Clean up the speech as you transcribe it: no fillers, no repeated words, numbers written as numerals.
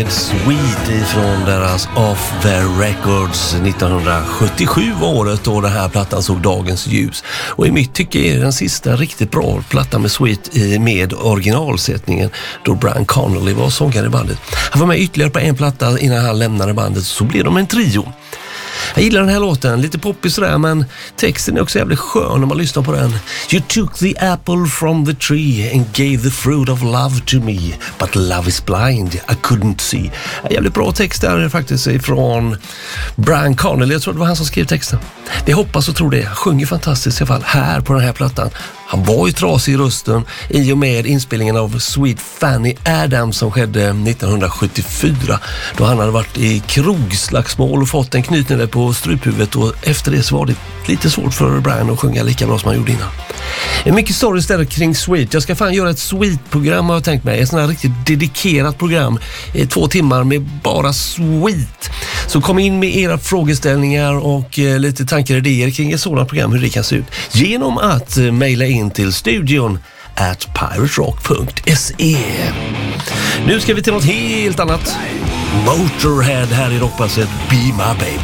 Sweet ifrån deras Off Their Records 1977 var året då den här plattan såg dagens ljus. Och i mitt tycke är den sista riktigt bra platta med Sweet med originalsättningen då Brian Connolly var sångare i bandet. Han var med ytterligare på en platta innan han lämnade bandet, så blev de en trio. Jag gillar den här låten, lite poppig sådär, men texten är också jävligt skön när man lyssnar på den. You took the apple from the tree and gave the fruit of love to me, but love is blind, I couldn't see. Jävligt bra text där faktiskt ifrån Brian Connolly, jag tror det var han som skrev texten. Vi hoppas och tror det, han sjunger fantastiskt i alla fall här på den här plattan. Han var ju trasig i rösten i och med inspelningen av Sweet Fanny Adams som skedde 1974 då han hade varit i krogslagsmål och fått en knytning på struphuvudet, och efter det så var det lite svårt för Brian att sjunga lika bra som han gjorde innan. En mycket story istället kring Sweet. Jag ska fan göra ett Sweet-program har jag tänkt mig. Ett sånt här riktigt dedikerat program. 2 timmar med bara Sweet. Så kom in med era frågeställningar och lite tankar och idéer kring ett sådant program, hur det kan se ut. Genom att mejla in till studion @piraterock.se. Nu ska vi till något helt annat. Motorhead här i rockpasset Be My Baby.